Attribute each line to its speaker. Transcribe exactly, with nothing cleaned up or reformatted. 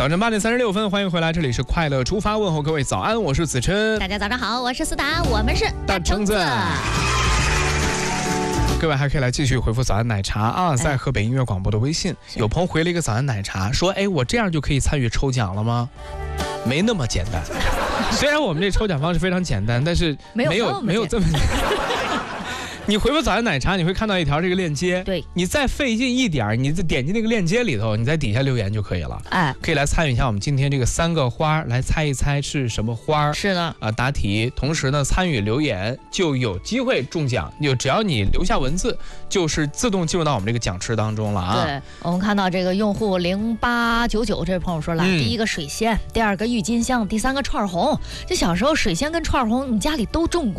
Speaker 1: 早晨八点三十六分，欢迎回来，这里是快乐出发，问候各位早安，我是子琛。
Speaker 2: 大家早上好，我是思达，我们是
Speaker 1: 大橙子。各位还可以来继续回复早安奶茶啊，在河北音乐广播的微信，有朋友回了一个早安奶茶，说：“哎，我这样就可以参与抽奖了吗？”没那么简单。虽然我们这抽奖方式非常简单，但是没有没有这么简单。你回复早安奶茶，你会看到一条这个链接，
Speaker 2: 对，
Speaker 1: 你再费劲一点，你再点击那个链接里头，你在底下留言就可以了。哎，可以来参与一下我们今天这个三个花，来猜一猜是什么花。
Speaker 2: 是的，
Speaker 1: 啊，答题，同时呢参与留言就有机会中奖，就只要你留下文字，就是自动进入到我们这个奖池当中了啊。
Speaker 2: 对，我们看到这个用户零八九九这位朋友说了，嗯、第一个水仙，第二个郁金香，第三个串红。这小时候水仙跟串红，你家里都种过。